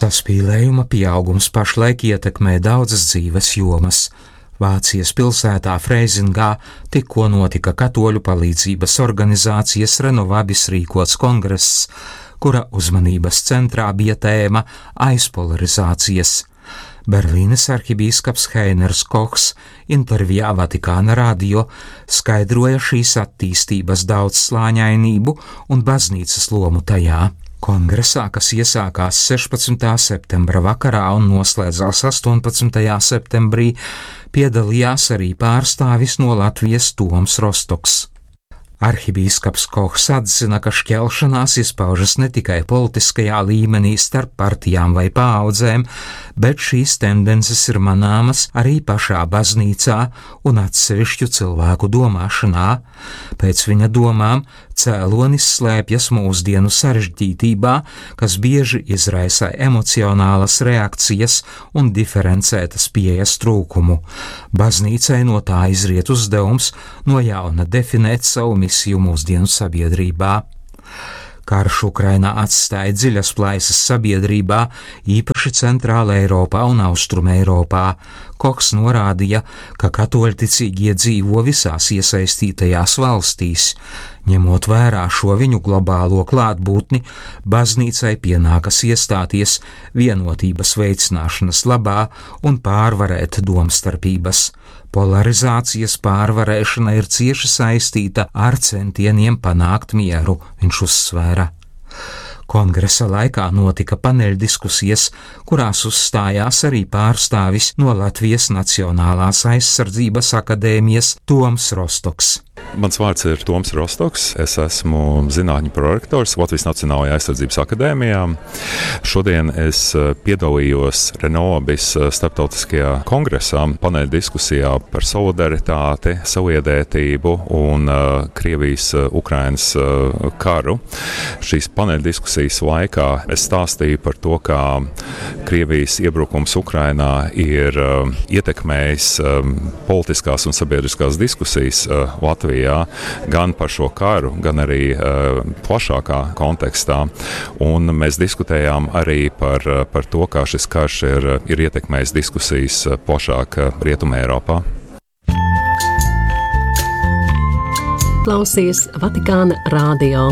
Saspīlējuma pieaugums pašlaik ietekmē daudzas dzīves jomas. Vācijas pilsētā Freizingā tikko notika katoļu palīdzības organizācijas Renovabis rīkots kongress, kura uzmanības centrā bija tēma aizpolarizācijas. Berlīnes arhibīskaps Heiners Kochs intervijā Vatikāna radio skaidroja šīs attīstības daudzslāņainību un baznīcas lomu tajā. Kongresā, kas iesākās 16. septembra vakarā un noslēdzās 18. septembrī, piedalījās arī pārstāvis no Latvijas Toms Rostoks. Arhibīskaps Kochs atzina, ka šķelšanās izpaužas ne tikai politiskajā līmenī starp partijām vai paaudzēm, bet šīs tendences ir manāmas arī pašā baznīcā un atsevišķu cilvēku domāšanā. Pēc viņa domām, cēlonis slēpjas mūsdienu sarežģītībā, kas bieži izraisa emocionālas reakcijas un diferencētas pieejas trūkumu. Baznīcai no tā izriet uzdevums no jauna definēt savu misiju mūsdienu sabiedrībā. Karš Ukrainā atstāja dziļas plaisas sabiedrībā, īpaši Centrāla Eiropā un Austrum Eiropā. Kochs norādīja, ka katoļticīgie dzīvo visās iesaistītajās valstīs. Ņemot vērā šo viņu globālo klātbūtni, baznīcai pienākas iestāties vienotības veicināšanas labā un pārvarēt domstarpības. Polarizācijas pārvarēšana ir cieši saistīta ar centieniem panākt mieru, viņš uzsvēra. Kongresa laikā notika paneļdiskusijas, kurās uzstājās arī pārstāvis no Latvijas Nacionālās aizsardzības akadēmijas Toms Rostoks. Mans vārds ir Toms Rostoks, es esmu zinātņu prorektors Latvijas Nacionālajā aizsardzības akadēmijā. Šodien es piedalījos Renovabis starptautiskajā kongresā paneļdiskusijā par solidaritāti, saliedētību un Krievijas-Ukrainas karu. Šīs paneļdiskusijas laikā es stāstīju par to, kā Krievijas iebrukums Ukrainā ir ietekmējis politiskās un sabiedriskās diskusijas Latvijā, gan par šo karu, gan arī plašākā kontekstā. Un mēs diskutējām arī par to, kā šis karš ir ietekmējis diskusijas plašāk Rietumē Eiropā. Klausies Vatikāna radio.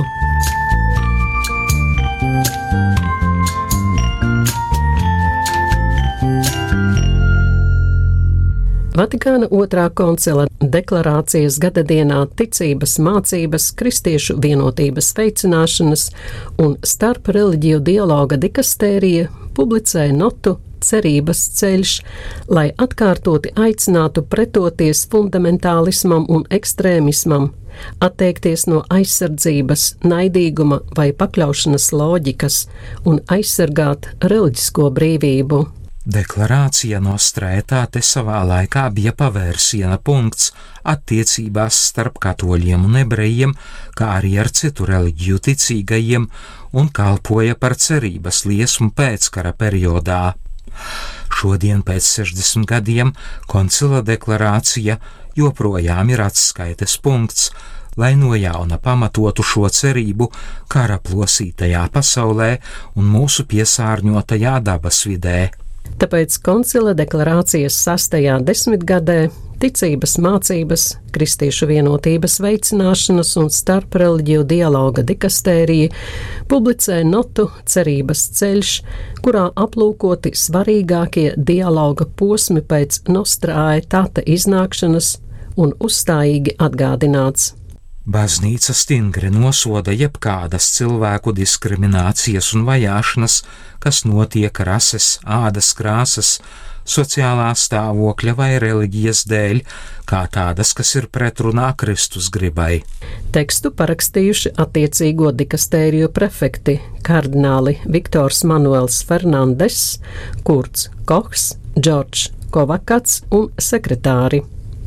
Vatikāna otrā koncila deklarācijas gadadienā ticības mācības, kristiešu vienotības veicināšanas un starp reliģiju dialoga dikastērija publicēja notu Cerības ceļš, lai atkārtoti aicinātu pretoties fundamentālismam un ekstrēmismam, atteikties no aizsardzības, naidīguma vai pakļaušanas loģikas un aizsargāt reliģisko brīvību. Deklarācija Nostra Aetate savā laikā bija pavērsiena punkts attiecībās starp katoļiem un ebrejiem, kā arī ar citu reliģiju ticīgajiem, un kalpoja par cerības liesmu pēckara periodā. Šodien pēc 60 gadiem koncila deklarācija joprojām ir atskaites punkts, lai no jauna pamatotu šo cerību kara plosītajā pasaulē un mūsu piesārņotajā dabas vidē. Tāpēc koncila deklarācijas 6. desmitgadē ticības mācības, kristiešu vienotības veicināšanas un starpreliģiju dialoga dikastērija publicē notu Cerības ceļš, kurā aplūkoti svarīgākie dialoga posmi pēc Nostra Aetate iznākšanas un uzstājīgi atgādināts. Baznīca stingri nosoda jebkādas cilvēku diskriminācijas un vajāšanas, kas notiek rases, ādas krāsas, sociālā stāvokļa vai reliģijas dēļ, kā tādas, kas ir pretrunā Kristus gribai. Tekstu parakstījuši attiecīgo dikastēriju prefekti, kardināli Viktors Manuels Fernandes, Kurts Kochs, Džordžs Kovakats un sekretāri.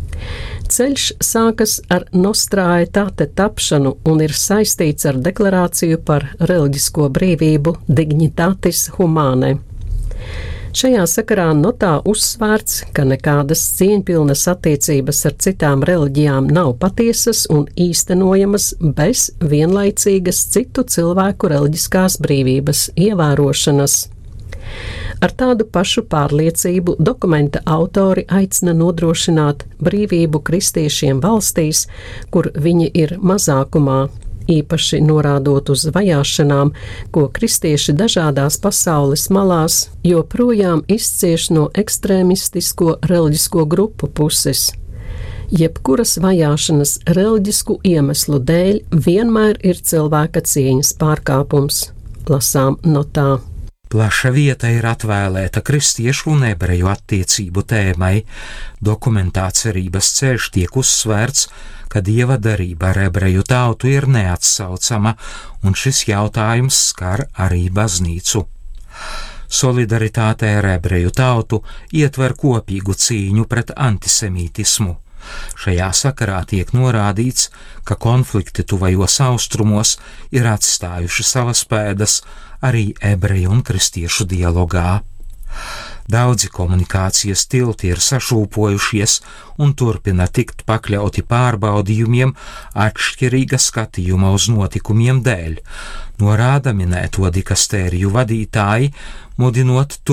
Ceļš sākas ar Nostra Aetate tapšanu un ir saistīts ar deklarāciju par reliģisko brīvību Dignitatis Humanae. Šajā sakarā notā uzsvērts, ka nekādas cieņpilnas attiecības ar citām reliģijām nav patiesas un īstenojamas bez vienlaicīgas citu cilvēku reliģiskās brīvības ievērošanas. Ar tādu pašu pārliecību dokumenta autori aicina nodrošināt brīvību kristiešiem valstīs, kur viņi ir mazākumā, īpaši norādot uz vajāšanām, ko kristieši dažādās pasaules malās joprojām izcieš no ekstrēmistisko reliģisko grupu puses. Jebkuras vajāšanas reliģisku iemeslu dēļ vienmēr ir cilvēka cieņas pārkāpums, lasām notā. Plaša vieta ir atvēlēta kristiešu un ebreju attiecību tēmai. Dokumentā Cerības ceļš tiek uzsvērts, ka Dieva darība ar ebreju tautu ir neatsaucama, un šis jautājums skar arī baznīcu. Solidaritāte ar ebreju tautu ietver kopīgu cīņu pret antisemītismu. Šajā sakarā tiek norādīts, ka konflikti tuvajos austrumos ir atstājuši savas pēdas arī ebreju un kristiešu dialogā. Daudzi komunikācijas tilti ir sašūpojušies un turpina tikt pakļauti pārbaudījumiem atšķirīga skatījuma uz notikumiem dēļ, norāda minēto dikastēriju vadītāji, mudinot